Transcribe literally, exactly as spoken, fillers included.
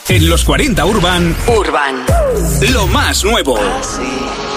En los cuarenta Urban, Urban, lo más nuevo. Así.